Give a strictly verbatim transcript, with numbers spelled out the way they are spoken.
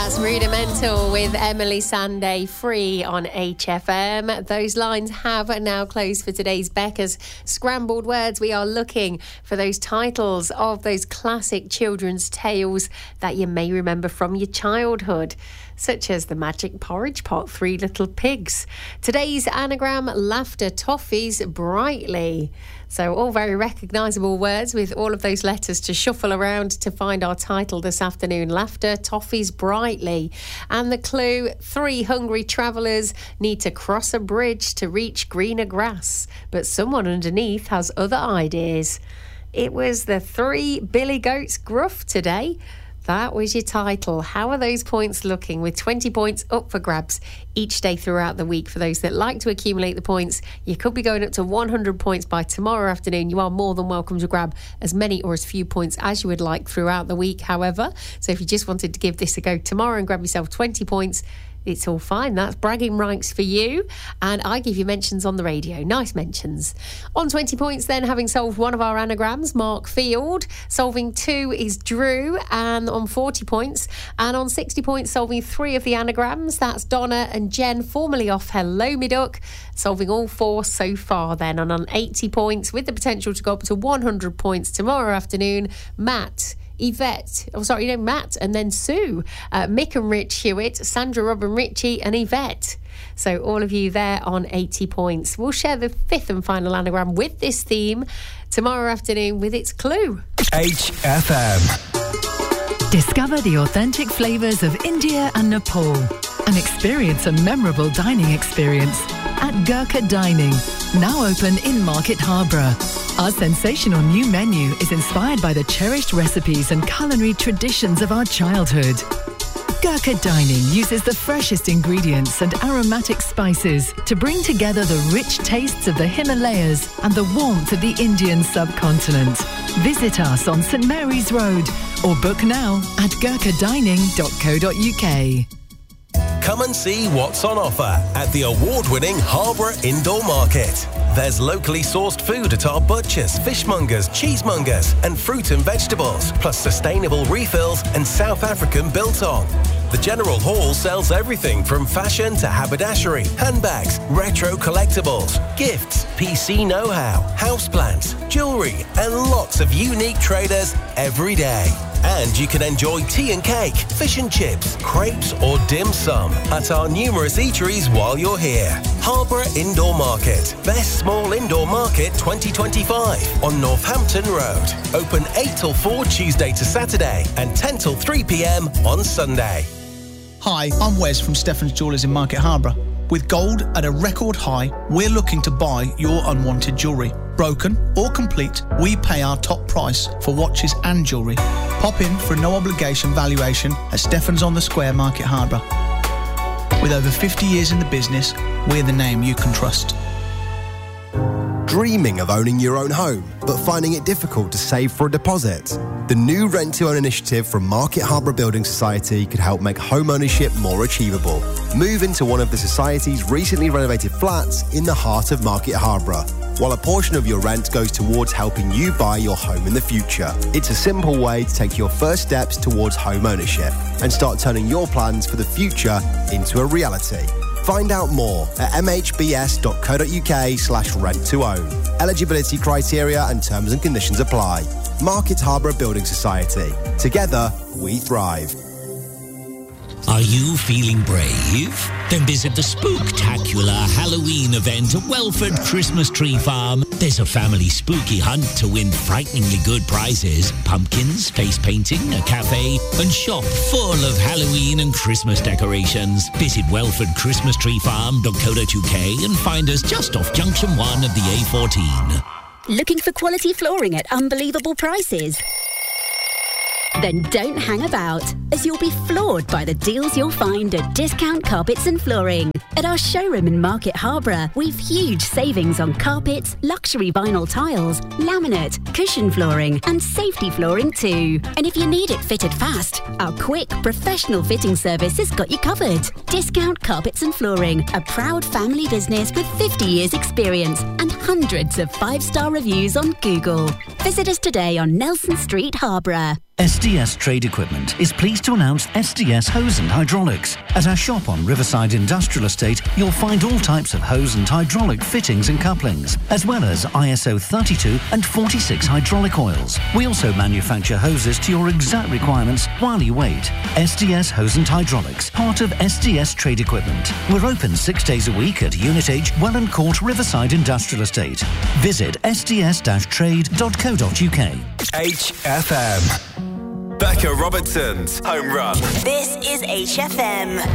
That's Rudimental with Emily Sandé, free on H F M. Those lines have now closed for today's Becca's Scrambled Words. We are looking for those titles of those classic children's tales that you may remember from your childhood, such as The Magic Porridge Pot, Three Little Pigs. Today's anagram, Laughter Toffees Brightly. So all very recognisable words with all of those letters to shuffle around to find our title this afternoon. Laughter Toffees Brightly. And the clue, three hungry travellers need to cross a bridge to reach greener grass, but someone underneath has other ideas. It was the Three Billy Goats Gruff today. That was your title. How are those points looking? With twenty points up for grabs each day throughout the week. For those that like to accumulate the points, you could be going up to one hundred points by tomorrow afternoon. You are more than welcome to grab as many or as few points as you would like throughout the week, however. So if you just wanted to give this a go tomorrow and grab yourself twenty points, it's all fine. That's bragging rights for you. And I give you mentions on the radio. Nice mentions. On twenty points then, having solved one of our anagrams, Mark Field. Solving two is Drew, and on forty points. And on sixty points, solving three of the anagrams, that's Donna and Jen, formerly off Hello Me Duck. Solving all four so far then. And on eighty points, with the potential to go up to one hundred points tomorrow afternoon, Matt, Yvette, oh sorry, you know, Matt and then Sue, uh, Mick and Rich Hewitt, Sandra, Robin, Richie and Yvette. So all of you there on eighty points. We'll share the fifth and final anagram with this theme tomorrow afternoon with its clue. H F M. Discover the authentic flavours of India and Nepal and experience a memorable dining experience at Gurkha Dining, now open in Market Harborough. Our sensational new menu is inspired by the cherished recipes and culinary traditions of our childhood. Gurkha Dining uses the freshest ingredients and aromatic spices to bring together the rich tastes of the Himalayas and the warmth of the Indian subcontinent. Visit us on St Mary's Road or book now at gurkha dining dot co dot uk. Come and see what's on offer at the award-winning Harborough Indoor Market. There's locally sourced food at our butchers, fishmongers, cheesemongers and fruit and vegetables, plus sustainable refills and South African biltong. The General Hall sells everything from fashion to haberdashery, handbags, retro collectibles, gifts, P C know-how, houseplants, jewellery and lots of unique traders every day. And you can enjoy tea and cake, fish and chips, crepes or dim sum at our numerous eateries while you're here. Harborough Indoor Market, Best Small Indoor Market twenty twenty-five on Northampton Road. Open eight till four Tuesday to Saturday and ten till three p m on Sunday. Hi, I'm Wes from Stefan's Jewellers in Market Harborough. With gold at a record high, we're looking to buy your unwanted jewellery. Broken or complete, we pay our top price for watches and jewellery. Pop in for a no-obligation valuation at Stefan's on the Square, Market Harborough. With over fifty years in the business, we're the name you can trust. Dreaming of owning your own home, but finding it difficult to save for a deposit? The new Rent to Own initiative from Market Harborough Building Society could help make home ownership more achievable. Move into one of the Society's recently renovated flats in the heart of Market Harborough, while a portion of your rent goes towards helping you buy your home in the future. It's a simple way to take your first steps towards home ownership and start turning your plans for the future into a reality. Find out more at m h b s dot co dot u k slash rent to own. Eligibility criteria and terms and conditions apply. Market Harborough Building Society. Together, we thrive. Are you feeling brave? Then visit the spooktacular Halloween event at Welford Christmas Tree Farm. There's a family spooky hunt to win frighteningly good prizes, pumpkins, face painting, a cafe, and shop full of Halloween and Christmas decorations. Visit welford christmas tree farm dot co dot u k and find us just off Junction one of the A fourteen. Looking for quality flooring at unbelievable prices? Then don't hang about, as you'll be floored by the deals you'll find at Discount Carpets and Flooring. At our showroom in Market Harborough, we've huge savings on carpets, luxury vinyl tiles, laminate, cushion flooring, and safety flooring too. And if you need it fitted fast, our quick, professional fitting service has got you covered. Discount Carpets and Flooring, a proud family business with fifty years experience and hundreds of five-star reviews on Google. Visit us today on Nelson Street, Harborough. S D S Trade Equipment is pleased to announce S D S Hose and Hydraulics. At our shop on Riverside Industrial Estate, you'll find all types of hose and hydraulic fittings and couplings, as well as I S O thirty-two and forty-six hydraulic oils. We also manufacture hoses to your exact requirements while you wait. S D S Hose and Hydraulics, part of S D S Trade Equipment. We're open six days a week at Unit H, Welland Court, Riverside Industrial Estate. Visit s d s dash trade dot co dot u k. H F M. Becca Robertson's Home Run. This is H F M.